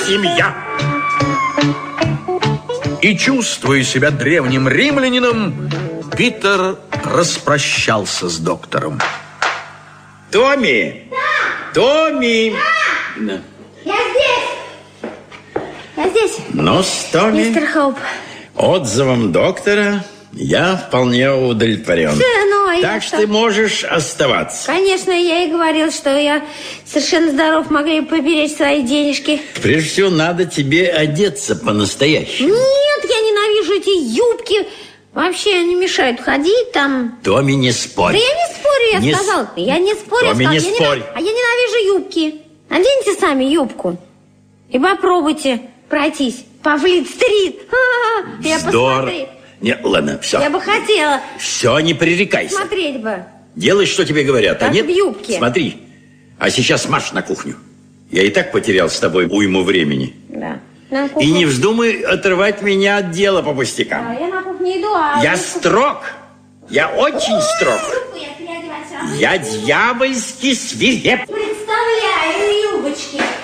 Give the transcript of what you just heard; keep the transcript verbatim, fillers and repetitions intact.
семья. И, чувствуя себя древним римлянином, Питер распрощался с доктором. Томми! Да! Томми! Да! Да. Я здесь! Я здесь! Ну, Томми, мистер Хоуп, отзывом доктора я вполне удовлетворен. Да, ну, а так я что что? ты можешь оставаться. Конечно, я и говорил, что я совершенно здоров, могли бы поберечь свои денежки. Прежде всего, надо тебе одеться по-настоящему. Нет, я ненавижу эти юбки. Вообще они мешают ходить там. Томми, не спорь. Да я не спорю, я не сказал. С... Я не спорю, Томми, я сказал. не я спорь. Не... А я ненавижу юбки. Наденьте сами юбку. И попробуйте пройтись по Флит-стрит. Я посмотреть. Нет, ладно, все. Я бы хотела. Все, не пререкайся. Смотреть бы. Делай, что тебе говорят. Даже а нет, в юбке. Смотри. А сейчас марш на кухню. Я и так потерял с тобой уйму времени. Да. На кухню. И не вздумай отрывать меня от дела по пустякам. Да, я на кухню иду, а... Я вы... строг. Я очень строг. Я, я дьявольски свиреп. Представляю, юбочки.